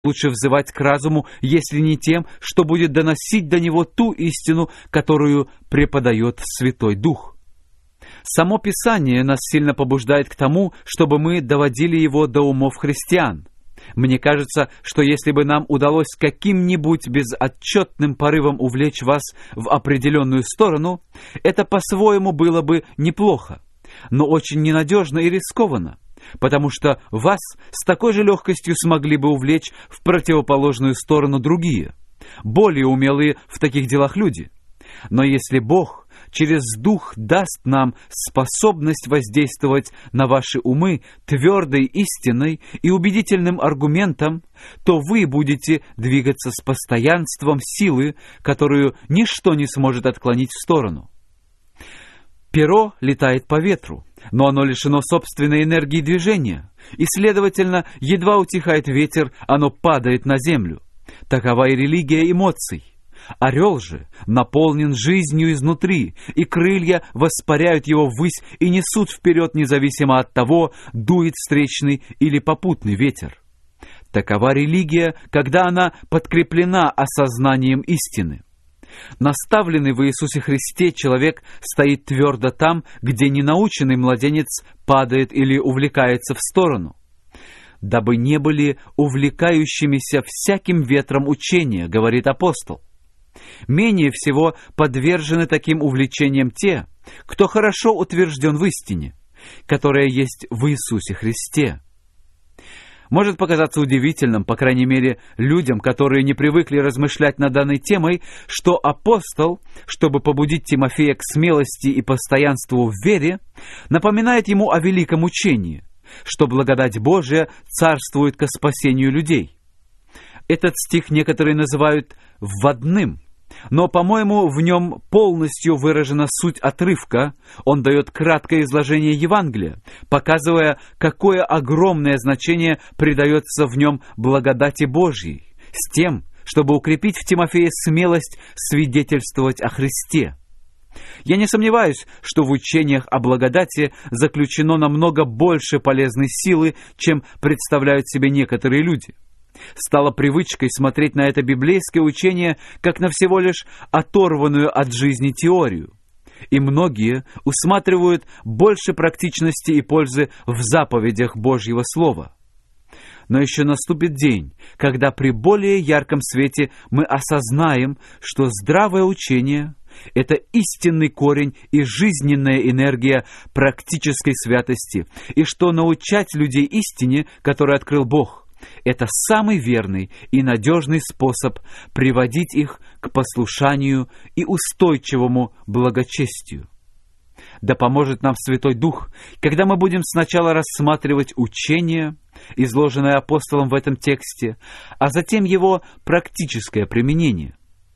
лучше взывать к разуму, если не тем, что будет доносить до него ту истину, которую преподает Святой Дух. Само Писание нас сильно побуждает к тому, чтобы мы доводили его до умов христиан. Мне кажется, что если бы нам удалось каким-нибудь безотчетным порывом увлечь вас в определенную сторону, это по-своему было бы неплохо, но очень ненадежно и рискованно, потому что вас с такой же легкостью смогли бы увлечь в противоположную сторону другие, более умелые в таких делах люди. Но если Бог через Дух даст нам способность воздействовать на ваши умы твердой истиной и убедительным аргументом, то вы будете двигаться с постоянством силы, которую ничто не сможет отклонить в сторону. Перо летает по ветру, но оно лишено собственной энергии движения, и, следовательно, едва утихает ветер, оно падает на землю. Такова и религия эмоций. Орел же наполнен жизнью изнутри, и крылья воспаряют его ввысь и несут вперед, независимо от того, дует встречный или попутный ветер. Такова религия, когда она подкреплена осознанием истины. Наставленный в Иисусе Христе человек стоит твердо там, где ненаученный младенец падает или увлекается в сторону. «Дабы не были увлекающимися всяким ветром учения», — говорит апостол. Менее всего подвержены таким увлечениям те, кто хорошо утвержден в истине, которая есть в Иисусе Христе. Может показаться удивительным, по крайней мере, людям, которые не привыкли размышлять над данной темой, что апостол, чтобы побудить Тимофея к смелости и постоянству в вере, напоминает ему о великом учении, что благодать Божия царствует ко спасению людей. Этот стих некоторые называют «вводным», но, по-моему, в нем полностью выражена суть отрывка. Он дает краткое изложение Евангелия, показывая, какое огромное значение придается в нем благодати Божьей, с тем, чтобы укрепить в Тимофее смелость свидетельствовать о Христе. Я не сомневаюсь, что в учениях о благодати заключено намного больше полезной силы, чем представляют себе некоторые люди. Стало привычкой смотреть на это библейское учение как на всего лишь оторванную от жизни теорию. И многие усматривают больше практичности и пользы в заповедях Божьего Слова. Но еще наступит день, когда при более ярком свете мы осознаем, что здравое учение — это истинный корень и жизненная энергия практической святости, и что научать людей истине, которую открыл Бог, это самый верный и надежный способ приводить их к послушанию и устойчивому благочестию. Да поможет нам Святой Дух, когда мы будем сначала рассматривать учение, изложенное апостолом в этом тексте, а затем его практическое применение.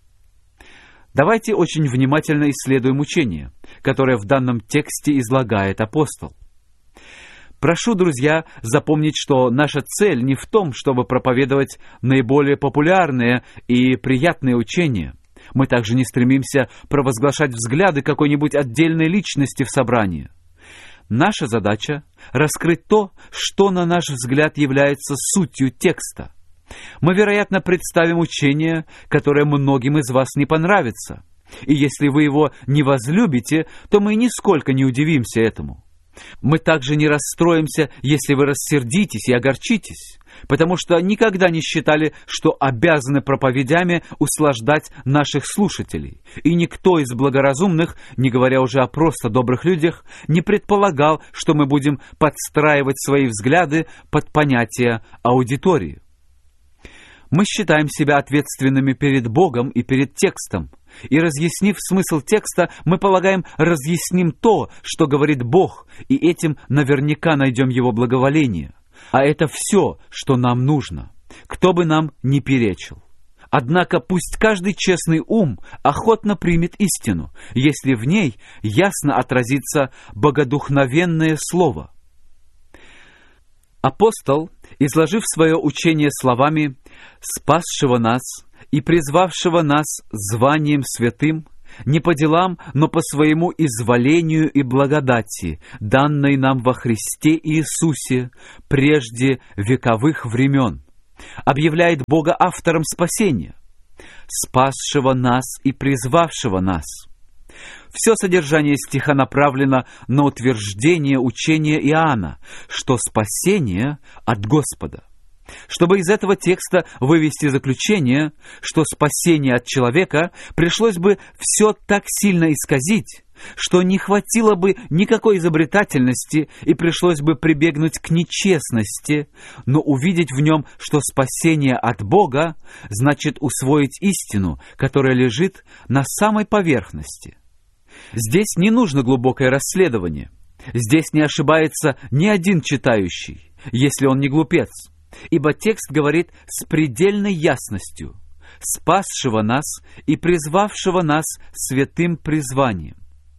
Давайте очень внимательно исследуем учение, которое в данном тексте излагает апостол. Прошу, друзья, запомнить, что наша цель не в том, чтобы проповедовать наиболее популярные и приятные учения. Мы также не стремимся провозглашать взгляды какой-нибудь отдельной личности в собрании. Наша задача — раскрыть то, что, на наш взгляд, является сутью текста. Мы, вероятно, представим учение, которое многим из вас не понравится. И если вы его не возлюбите, то мы нисколько не удивимся этому. Мы также не расстроимся, если вы рассердитесь и огорчитесь, потому что никогда не считали, что обязаны проповедями услаждать наших слушателей, и никто из благоразумных, не говоря уже о просто добрых людях, не предполагал, что мы будем подстраивать свои взгляды под понятия аудитории. Мы считаем себя ответственными перед Богом и перед текстом, и, разъяснив смысл текста, мы, полагаем, разъясним то, что говорит Бог, и этим наверняка найдем Его благоволение. А это все, что нам нужно, кто бы нам ни перечил. Однако пусть каждый честный ум охотно примет истину, если в ней ясно отразится богодухновенное слово. Апостол, изложив свое учение словами «спасшего нас и призвавшего нас званием святым, не по делам, но по своему изволению и благодати, данной нам во Христе Иисусе прежде вековых времен», объявляет Бога автором спасения, спасшего нас и призвавшего нас. Все содержание стиха направлено на утверждение учения Иоанна, что спасение от Господа. Чтобы из этого текста вывести заключение, что спасение от человека пришлось бы все так сильно исказить, что не хватило бы никакой изобретательности и пришлось бы прибегнуть к нечестности, но увидеть в нем, что спасение от Бога, значит усвоить истину, которая лежит на самой поверхности. Здесь не нужно глубокое расследование. Здесь не ошибается ни один читающий, если он не глупец. Ибо текст говорит с предельной ясностью: «спасшего нас и призвавшего нас святым призванием».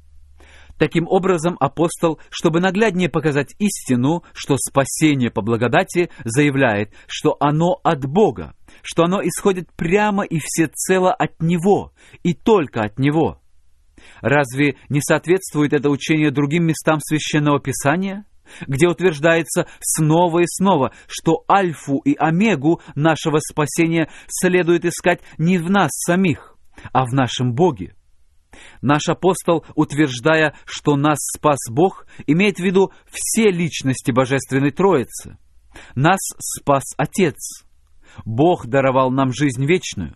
Таким образом, апостол, чтобы нагляднее показать истину, что спасение по благодати, заявляет, что оно от Бога, что оно исходит прямо и всецело от Него, и только от Него. Разве не соответствует это учение другим местам Священного Писания, где утверждается снова и снова, что альфу и омегу нашего спасения следует искать не в нас самих, а в нашем Боге? Наш апостол, утверждая, что нас спас Бог, имеет в виду все личности Божественной Троицы. Нас спас Отец. Бог даровал нам жизнь вечную.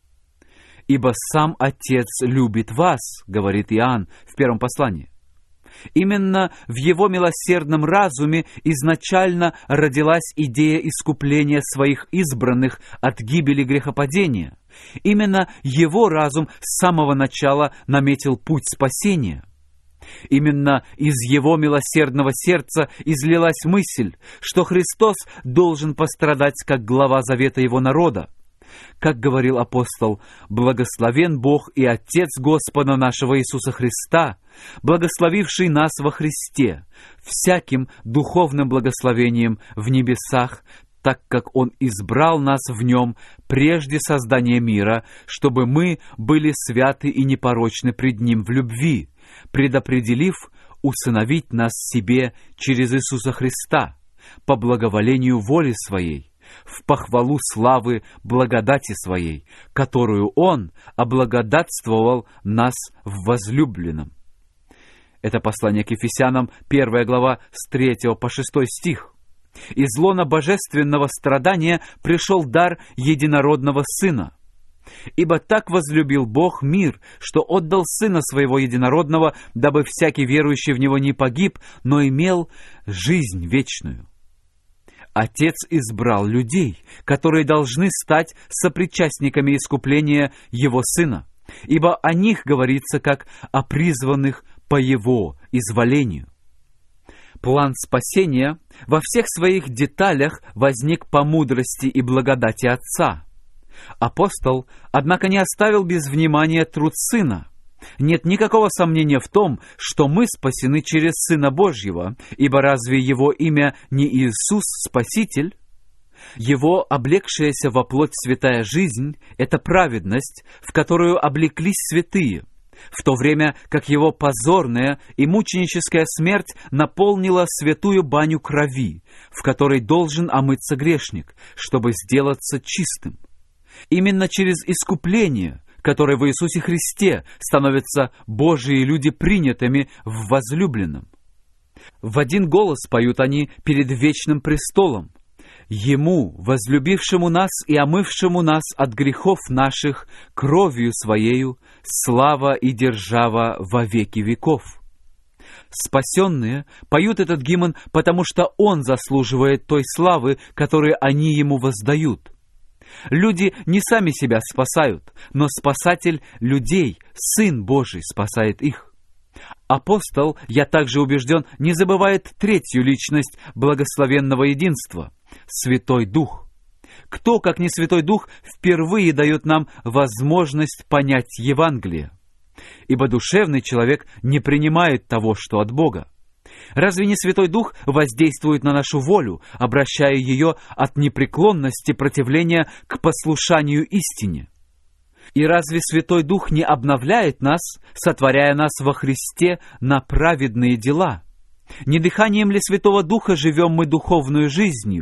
«Ибо сам Отец любит вас», — говорит Иоанн в первом послании. Именно в его милосердном разуме изначально родилась идея искупления своих избранных от гибели грехопадения. Именно его разум с самого начала наметил путь спасения. Именно из его милосердного сердца излилась мысль, что Христос должен пострадать как глава завета его народа. Как говорил апостол: «Благословен Бог и Отец Господа нашего Иисуса Христа, благословивший нас во Христе, всяким духовным благословением в небесах, так как Он избрал нас в Нем прежде создания мира, чтобы мы были святы и непорочны пред Ним в любви, предопределив усыновить нас себе через Иисуса Христа, по благоволению воли Своей, в похвалу славы благодати Своей, которую Он облагодатствовал нас в возлюбленном». Это послание к Ефесянам, 1 глава, с 3 по 6 стих. «Из лона божественного страдания пришел дар единородного Сына. Ибо так возлюбил Бог мир, что отдал Сына Своего единородного, дабы всякий верующий в Него не погиб, но имел жизнь вечную». Отец избрал людей, которые должны стать сопричастниками искупления Его Сына, ибо о них говорится как о призванных по Его изволению. План спасения во всех своих деталях возник по мудрости и благодати Отца. Апостол, однако, не оставил без внимания труд Сына. Нет никакого сомнения в том, что мы спасены через Сына Божьего, ибо разве Его имя не Иисус Спаситель? Его облегшаяся во плоть святая жизнь — это праведность, в которую облеклись святые, в то время как Его позорная и мученическая смерть наполнила святую баню крови, в которой должен омыться грешник, чтобы сделаться чистым. Именно через искупление, которое в Иисусе Христе, становятся Божьи люди принятыми в возлюбленном. В один голос поют они перед вечным престолом: «Ему, возлюбившему нас и омывшему нас от грехов наших кровью Своею, слава и держава во веки веков». Спасенные поют этот гимн, потому что он заслуживает той славы, которую они ему воздают. Люди не сами себя спасают, но Спасатель людей, Сын Божий, спасает их. Апостол, я также убежден, не забывает третью личность благословенного единства — Святой Дух. Кто, как не Святой Дух, впервые дает нам возможность понять Евангелие? Ибо душевный человек не принимает того, что от Бога. Разве не Святой Дух воздействует на нашу волю, обращая ее от непреклонности противления к послушанию истине? И разве Святой Дух не обновляет нас, сотворяя нас во Христе на праведные дела? Не дыханием ли Святого Духа живем мы духовную жизнью?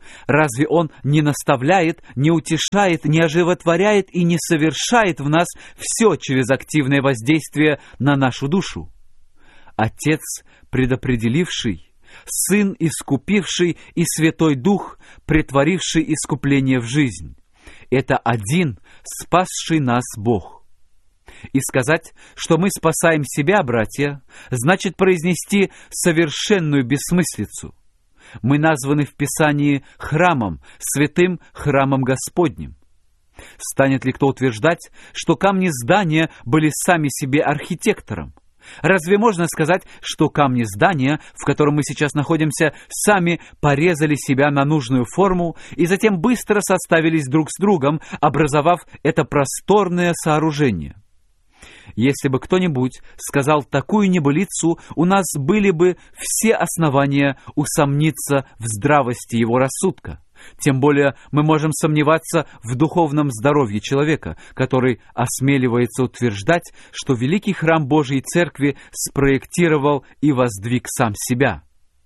Разве Он не наставляет, не утешает, не оживотворяет и не совершает в нас все через активное воздействие на нашу душу? Отец, предопределивший, Сын, искупивший, и Святой Дух, претворивший искупление в жизнь. Это один, спасший нас Бог. И сказать, что мы спасаем себя, братья, значит произнести совершенную бессмыслицу. Мы названы в Писании храмом, святым храмом Господним. Станет ли кто утверждать, что камни здания были сами себе архитектором? Разве можно сказать, что камни здания, в котором мы сейчас находимся, сами порезали себя на нужную форму и затем быстро составились друг с другом, образовав это просторное сооружение? Если бы кто-нибудь сказал такую небылицу, у нас были бы все основания усомниться в здравости его рассудка. Тем более мы можем сомневаться в духовном здоровье человека, который осмеливается утверждать, что великий храм Божьей Церкви спроектировал и воздвиг сам себя.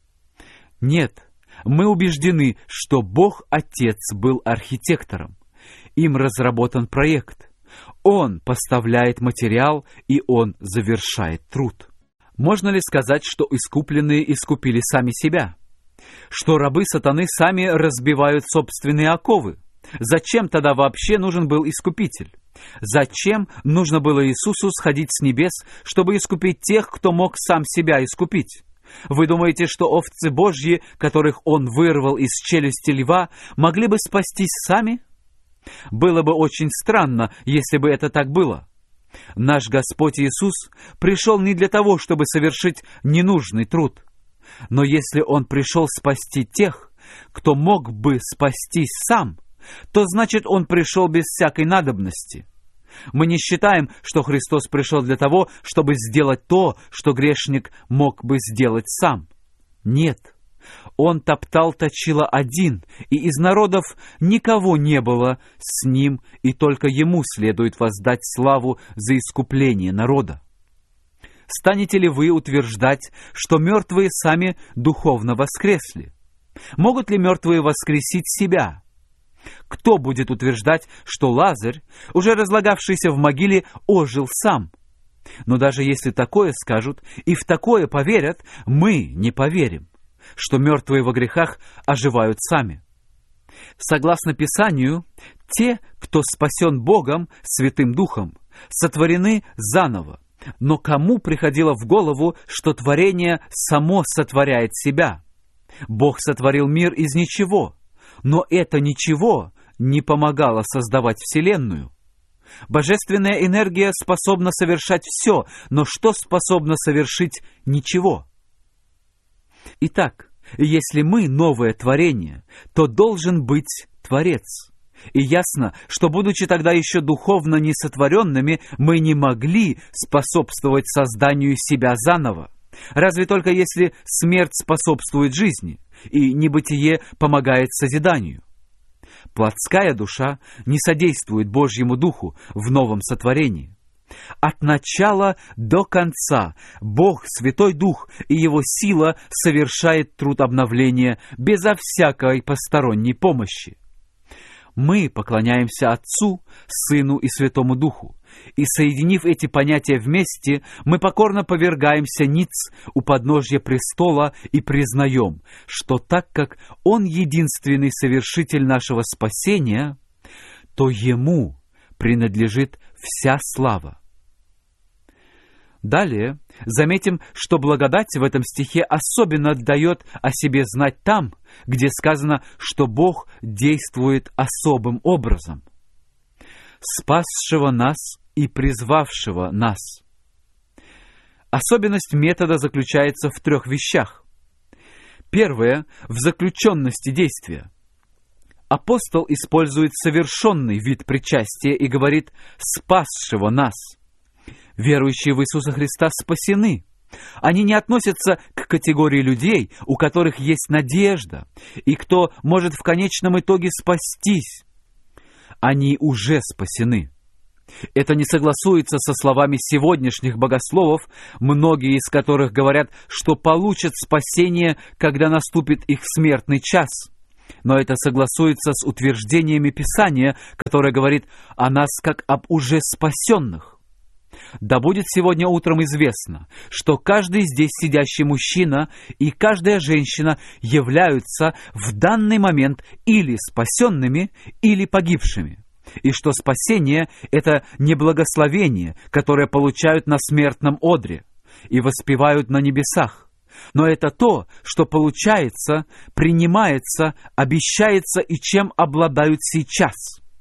Нет, мы убеждены, что Бог Отец был архитектором. Им разработан проект. Он поставляет материал, и Он завершает труд. Можно ли сказать, что искупленные искупили сами себя? Что рабы сатаны сами разбивают собственные оковы? Зачем тогда вообще нужен был Искупитель? Зачем нужно было Иисусу сходить с небес, чтобы искупить тех, кто мог сам себя искупить? Вы думаете, что овцы Божьи, которых Он вырвал из челюсти льва, могли бы спастись сами? Было бы очень странно, если бы это так было. Наш Господь Иисус пришел не для того, чтобы совершить ненужный труд. Но если Он пришел спасти тех, кто мог бы спастись сам, то значит Он пришел без всякой надобности. Мы не считаем, что Христос пришел для того, чтобы сделать то, что грешник мог бы сделать сам. Нет. Он топтал точило один, и из народов никого не было с Ним, и только Ему следует воздать славу за искупление народа. Станете ли вы утверждать, что мертвые сами духовно воскресли? Могут ли мертвые воскресить себя? Кто будет утверждать, что Лазарь, уже разлагавшийся в могиле, ожил сам? Но даже если такое скажут и в такое поверят, мы не поверим, что мертвые во грехах оживают сами. Согласно Писанию, те, кто спасен Богом, Святым Духом, сотворены заново. Но кому приходило в голову, что творение само сотворяет себя? Бог сотворил мир из ничего, но это ничего не помогало создавать Вселенную. Божественная энергия способна совершать все, но что способно совершить ничего? Итак, если мы новое творение, то должен быть Творец. И ясно, что, будучи тогда еще духовно несотворенными, мы не могли способствовать созданию себя заново. Разве только если смерть способствует жизни, и небытие помогает созиданию. Плотская душа не содействует Божьему Духу в новом сотворении. От начала до конца Бог, Святой Дух и Его сила совершает труд обновления безо всякой посторонней помощи. Мы поклоняемся Отцу, Сыну и Святому Духу, и, соединив эти понятия вместе, мы покорно повергаемся ниц у подножья престола и признаем, что так как Он единственный совершитель нашего спасения, то Ему принадлежит вся слава. Далее заметим, что благодать в этом стихе особенно дает о себе знать там, где сказано, что Бог действует особым образом. «Спасшего нас и призвавшего нас». Особенность метода заключается в 3 вещах. Первое — в заключенности действия. Апостол использует совершенный вид причастия и говорит «спасшего нас». Верующие в Иисуса Христа спасены. Они не относятся к категории людей, у которых есть надежда, и кто может в конечном итоге спастись. Они уже спасены. Это не согласуется со словами сегодняшних богословов, многие из которых говорят, что получат спасение, когда наступит их смертный час. Но это согласуется с утверждениями Писания, которое говорит о нас как об уже спасенных. Да будет сегодня утром известно, что каждый здесь сидящий мужчина и каждая женщина являются в данный момент или спасенными, или погибшими, и что спасение — это не благословение, которое получают на смертном одре и воспевают на небесах, но это то, что получается, принимается, обещается и чем обладают сейчас.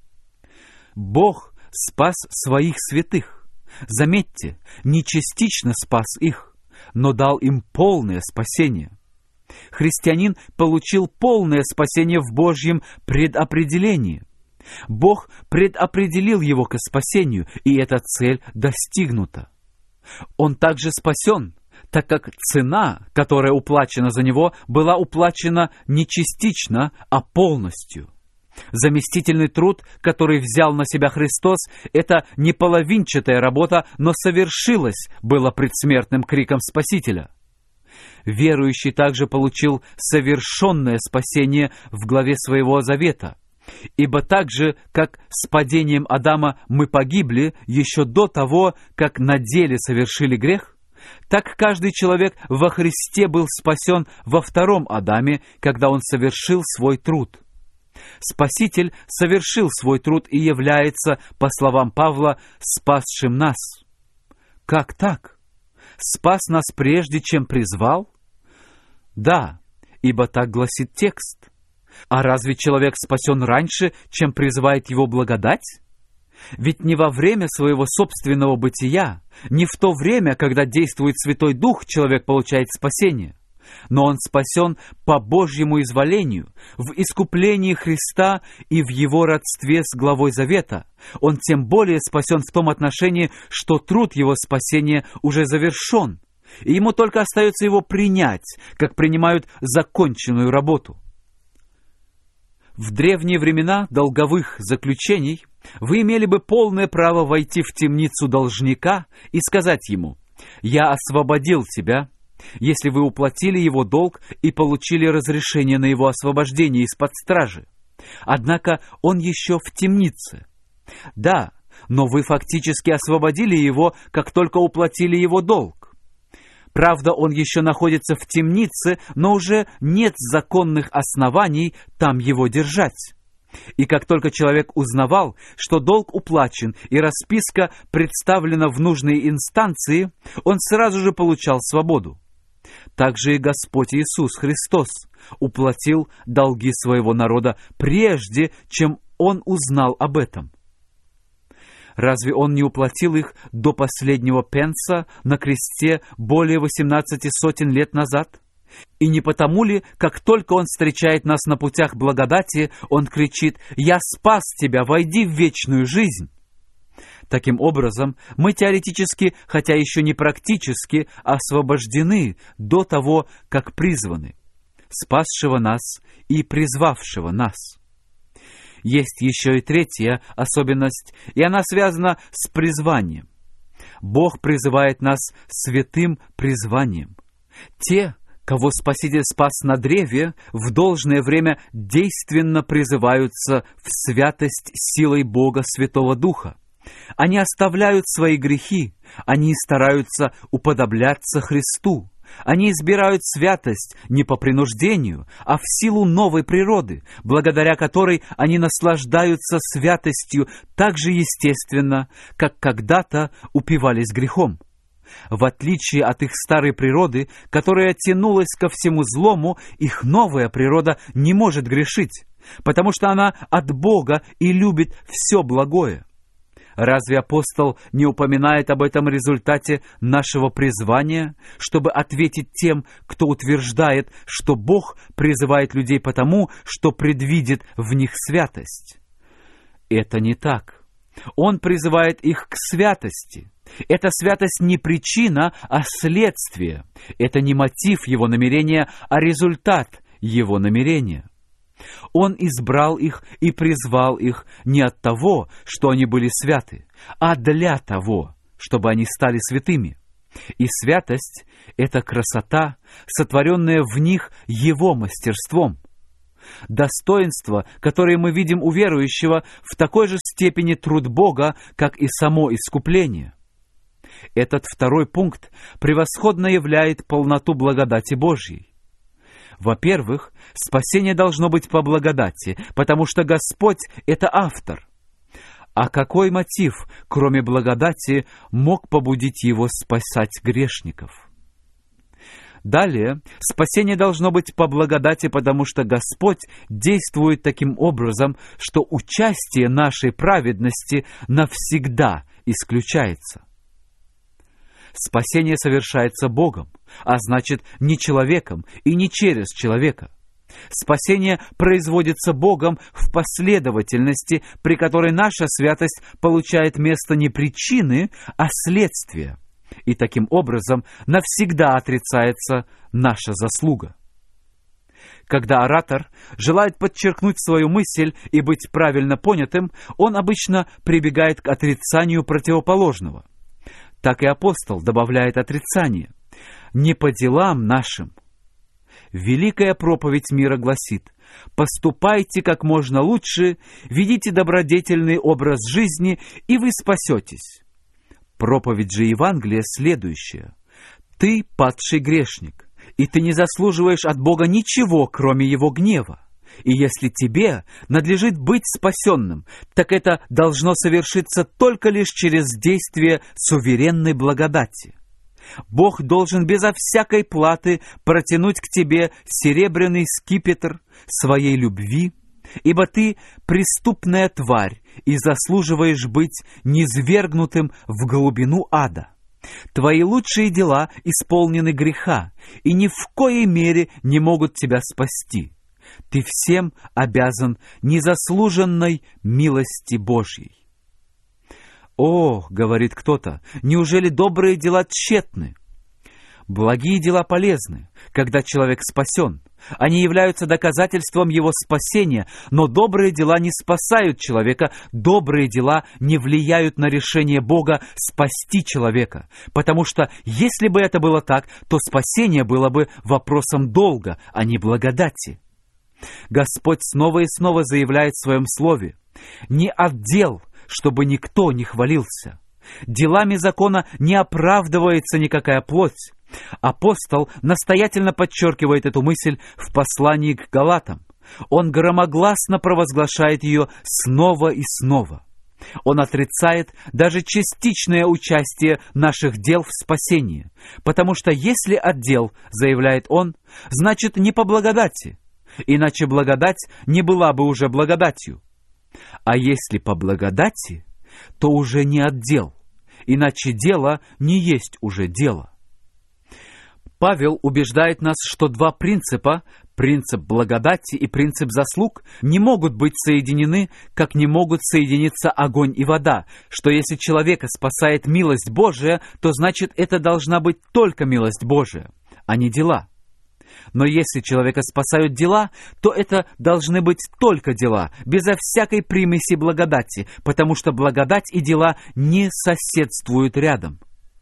Бог спас своих святых. Заметьте, не частично спас их, но дал им полное спасение. Христианин получил полное спасение в Божьем предопределении. Бог предопределил его к спасению, и эта цель достигнута. Он также спасен, так как цена, которая уплачена за него, была уплачена не частично, а полностью. Заместительный труд, который взял на себя Христос, это не половинчатая работа, но совершилось, было предсмертным криком Спасителя. Верующий также получил совершенное спасение в главе своего завета. Ибо так же, как с падением Адама мы погибли еще до того, как на деле совершили грех, так каждый человек во Христе был спасен во втором Адаме, когда он совершил свой труд. Спаситель совершил свой труд и является, по словам Павла, спасшим нас. Как так? Спас нас прежде, чем призвал? Да, ибо так гласит текст. А разве человек спасен раньше, чем призывает его благодать? Ведь не во время своего собственного бытия, не в то время, когда действует Святой Дух, человек получает спасение, но он спасен по Божьему изволению, в искуплении Христа и в Его родстве с главой Завета. Он тем более спасен в том отношении, что труд Его спасения уже завершен, и Ему только остается его принять, как принимают законченную работу. В древние времена долговых заключений вы имели бы полное право войти в темницу должника и сказать ему: «Я освободил тебя», если вы уплатили его долг и получили разрешение на его освобождение из-под стражи. Однако он еще в темнице. Да, но вы фактически освободили его, как только уплатили его долг. Правда, он еще находится в темнице, но уже нет законных оснований там его держать. И как только человек узнавал, что долг уплачен и расписка представлена в нужные инстанции, он сразу же получал свободу. Также и Господь Иисус Христос уплатил долги своего народа прежде, чем Он узнал об этом. Разве Он не уплатил их до последнего пенса на кресте более 18 сотен лет назад? И не потому ли, как только Он встречает нас на путях благодати, Он кричит: «Я спас тебя, войди в вечную жизнь»? Таким образом, мы теоретически, хотя еще не практически, освобождены до того, как призваны, спасшего нас и призвавшего нас. Есть еще и третья особенность, и она связана с призванием. Бог призывает нас святым призванием. Те, кого Спаситель спас на древе, в должное время действенно призываются в святость силой Бога Святого Духа. Они оставляют свои грехи, они стараются уподобляться Христу. Они избирают святость не по принуждению, а в силу новой природы, благодаря которой они наслаждаются святостью так же естественно, как когда-то упивались грехом. В отличие от их старой природы, которая тянулась ко всему злому, их новая природа не может грешить, потому что она от Бога и любит все благое. Разве апостол не упоминает об этом результате нашего призвания, чтобы ответить тем, кто утверждает, что Бог призывает людей потому, что предвидит в них святость? Это не так. Он призывает их к святости. Эта святость не причина, а следствие. Это не мотив его намерения, а результат его намерения. Он избрал их и призвал их не от того, что они были святы, а для того, чтобы они стали святыми. И святость — это красота, сотворенная в них Его мастерством. Достоинства, которые мы видим у верующего, в такой же степени труд Бога, как и само искупление. Этот второй пункт превосходно являет полноту благодати Божьей. Во-первых, спасение должно быть по благодати, потому что Господь — это автор. А какой мотив, кроме благодати, мог побудить его спасать грешников? Далее, спасение должно быть по благодати, потому что Господь действует таким образом, что участие нашей праведности навсегда исключается. Спасение совершается Богом, а значит, не человеком и не через человека. Спасение производится Богом в последовательности, при которой наша святость получает место не причины, а следствия. И таким образом навсегда отрицается наша заслуга. Когда оратор желает подчеркнуть свою мысль и быть правильно понятым, он обычно прибегает к отрицанию противоположного. Так и апостол добавляет отрицание: «не по делам нашим». Великая проповедь мира гласит: «Поступайте как можно лучше, ведите добродетельный образ жизни, и вы спасетесь». Проповедь же Евангелия следующая: «Ты падший грешник, и ты не заслуживаешь от Бога ничего, кроме Его гнева. И если тебе надлежит быть спасенным, так это должно совершиться только лишь через действие суверенной благодати. Бог должен безо всякой платы протянуть к тебе серебряный скипетр своей любви, ибо ты преступная тварь и заслуживаешь быть низвергнутым в глубину ада. Твои лучшие дела исполнены греха и ни в коей мере не могут тебя спасти. Ты всем обязан незаслуженной милости Божьей». «О, — говорит кто-то, — неужели добрые дела тщетны?» Благие дела полезны, когда человек спасен. Они являются доказательством его спасения, но добрые дела не спасают человека, добрые дела не влияют на решение Бога спасти человека, потому что если бы это было так, то спасение было бы вопросом долга, а не благодати. Господь снова и снова заявляет в Своем Слове: «Не от дел, чтобы никто не хвалился. Делами закона не оправдывается никакая плоть». Апостол настоятельно подчеркивает эту мысль в послании к Галатам. Он громогласно провозглашает ее снова и снова. Он отрицает даже частичное участие наших дел в спасении, потому что если от дел, заявляет он, значит не по благодати, иначе благодать не была бы уже благодатью. А если по благодати, то уже не от дел, иначе дело не есть уже дело. Павел убеждает нас, что два принципа, принцип благодати и принцип заслуг, не могут быть соединены, как не могут соединиться огонь и вода, что если человека спасает милость Божия, то значит это должна быть только милость Божия, а не дела. Но если человека спасают дела, то это должны быть только дела, безо всякой примеси благодати, потому что благодать и дела не соседствуют рядом.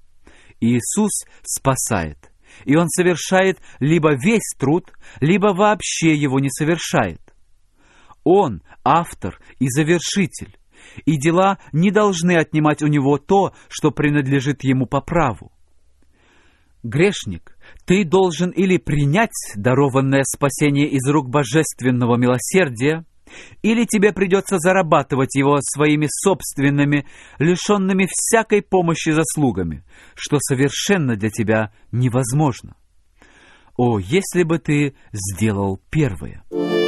Иисус спасает, и Он совершает либо весь труд, либо вообще его не совершает. Он автор и завершитель, и дела не должны отнимать у Него то, что принадлежит Ему по праву. Грешник, ты должен или принять дарованное спасение из рук божественного милосердия, или тебе придется зарабатывать его своими собственными, лишенными всякой помощи заслугами, что совершенно для тебя невозможно. О, если бы ты сделал первое!